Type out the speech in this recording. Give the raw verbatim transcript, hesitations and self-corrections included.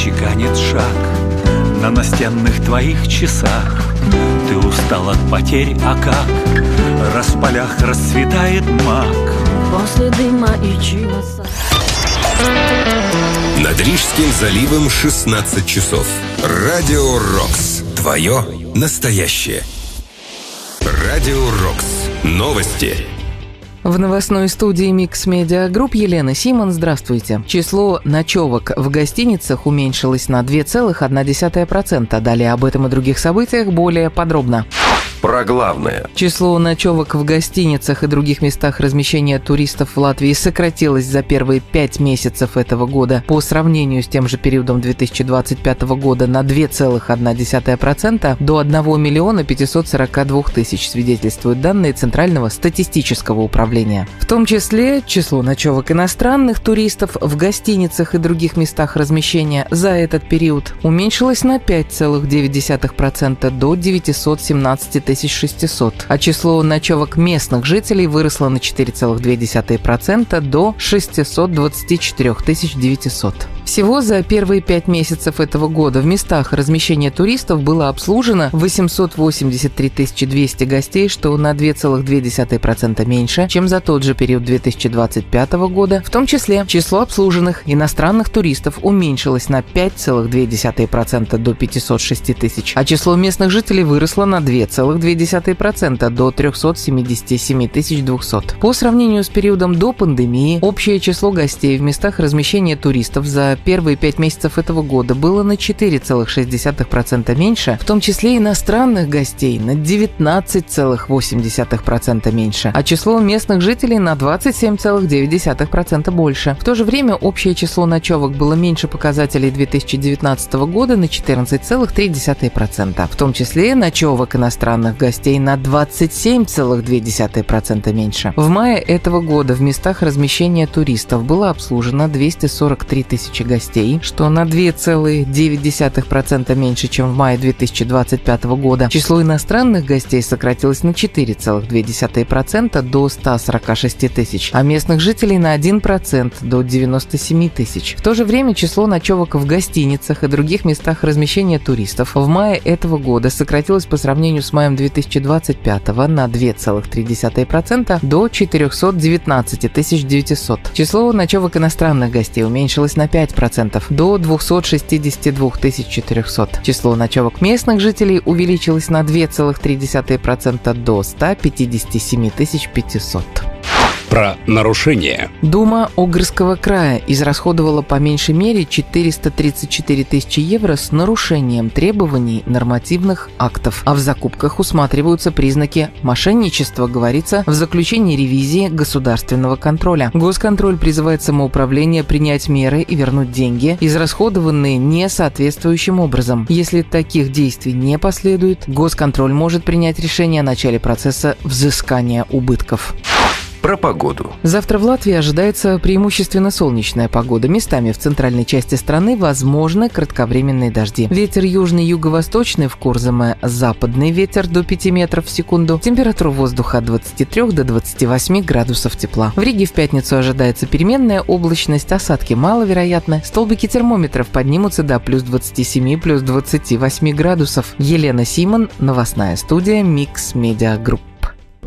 чеканит шаг на настенных твоих часах. Ты устал от потерь, а как раз в полях расцветает мак. После дыма и чиваса. Над Рижским заливом шестнадцать часов. Радио Рокс. Твое настоящее. Радио Рокс. Новости. В новостной студии Mix Media Group Елена Симон. Здравствуйте. Число ночевок в гостиницах уменьшилось на два целых одна десятая процента. Далее об этом и других событиях более подробно. Про главное. Число ночевок в гостиницах и других местах размещения туристов в Латвии сократилось за первые пять месяцев этого года по сравнению с тем же периодом две тысячи двадцать пятого года на два целых одна десятая процента до одного миллиона пятисот сорока двух тысяч, свидетельствуют данные Центрального статистического управления. В том числе число ночевок иностранных туристов в гостиницах и других местах размещения за этот период уменьшилось на пять целых девять десятых процента до девятисот семнадцати тысяч шестисот, а число ночевок местных жителей выросло на четыре целых две десятых процента до шестисот двадцати четырёх тысяч девятисот. Всего за первые пять месяцев этого года в местах размещения туристов было обслужено восемьсот восемьдесят три тысячи двести гостей, что на два целых две десятых процента меньше, чем за тот же период две тысячи двадцать пятого года. В том числе число обслуженных иностранных туристов уменьшилось на пять целых две десятых процента до пятисот шести тысяч, а число местных жителей выросло на два целых две десятых процента до трехсот семидесяти семи тысяч двухсот. По сравнению с периодом до пандемии, общее число гостей в местах размещения туристов за первые пять месяцев этого года было на четыре целых шесть десятых процента меньше, в том числе иностранных гостей на девятнадцать целых восемь десятых процента меньше, а число местных жителей на двадцать семь целых девять десятых процента больше. В то же время общее число ночевок было меньше показателей две тысячи девятнадцатого года на четырнадцать целых три десятых процента, в том числе ночевок иностранных гостей на двадцать семь целых две десятых процента меньше. В мае этого года в местах размещения туристов было обслужено двести сорок три тысячи гостей, что на два целых девять десятых процента меньше, чем в мае две тысячи двадцать пятого года. Число иностранных гостей сократилось на четыре целых две десятых процента до ста сорока шести тысяч, а местных жителей на один процент до девяноста семи тысяч. В то же время число ночевок в гостиницах и других местах размещения туристов в мае этого года сократилось по сравнению с маем две тысячи двадцать пятого на два целых три десятых процента до четырехсот девятнадцати тысяч девятисот. Число ночевок иностранных гостей уменьшилось на пять процентов до двухсот шестидесяти двух тысяч четырехсот. Число ночевок местных жителей увеличилось на два целых три десятых процента до ста пятидесяти семи тысяч пятисот. Про нарушения. Дума Огрского края израсходовала по меньшей мере четыреста тридцать четыре тысячи евро с нарушением требований нормативных актов. А в закупках усматриваются признаки мошенничества, говорится в заключении ревизии государственного контроля. Госконтроль призывает самоуправление принять меры и вернуть деньги, израсходованные несоответствующим образом. Если таких действий не последует, госконтроль может принять решение о начале процесса взыскания убытков. Про погоду. Завтра в Латвии ожидается преимущественно солнечная погода. Местами в центральной части страны возможны кратковременные дожди. Ветер южный, юго-восточный, в Курзаме западный ветер до пяти метров в секунду. Температура воздуха от двадцати трёх до двадцати восьми градусов тепла. В Риге в пятницу ожидается переменная облачность, осадки маловероятны. Столбики термометров поднимутся до плюс двадцати семи, плюс двадцати восьми градусов. Елена Симон, новостная студия Mix Media Group.